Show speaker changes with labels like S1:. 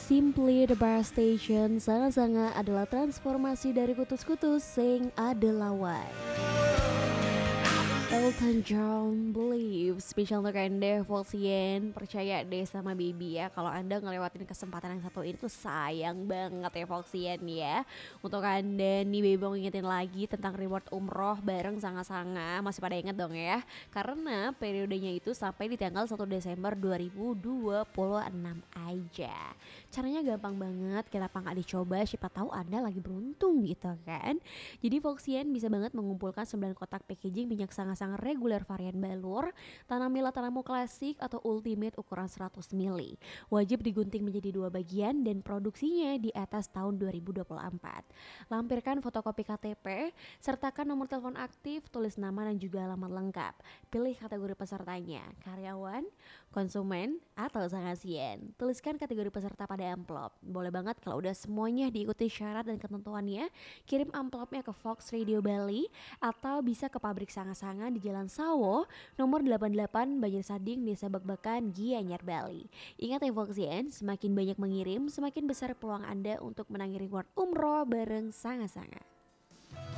S1: Simply the best station sangat-sangat adalah transformasi dari kutus-kutus sing ada lawan. Elton John Believe spesial untuk Anda Volksien. Percaya deh sama Baby ya, kalau Anda ngelewatin kesempatan yang satu ini tuh sayang banget ya Volksien ya. Untuk Anda nih Baby mau ngingetin lagi tentang reward umroh bareng Sanga-Sanga. Masih pada inget dong ya, karena periodenya itu sampai di tanggal 1 Desember 2026 aja. Caranya gampang banget, kenapa gak dicoba, siapa tahu Anda lagi beruntung gitu kan. Jadi Volksien bisa banget mengumpulkan 9 kotak packaging minyak Sanga-Sanga reguler varian balur, Tanamila Tanamo klasik atau ultimate ukuran 100 ml. Wajib digunting menjadi 2 bagian dan produksinya di atas tahun 2024. Lampirkan fotokopi KTP, sertakan nomor telepon aktif, tulis nama dan juga alamat lengkap. Pilih kategori pesertanya, karyawan, konsumen, atau Sangasien. Tuliskan kategori peserta pada amplop. Boleh banget kalau udah semuanya diikuti syarat dan ketentuannya, kirim amplopnya ke Fox Radio Bali atau bisa ke pabrik Sanga-Sanga di Jalan Sawo, nomor 88 Banjarsading, Desa Bakbakan, Gianyar, Bali. Ingat ya Foxien, semakin banyak mengirim, semakin besar peluang Anda untuk menangi reward umroh bareng Sanga-Sanga.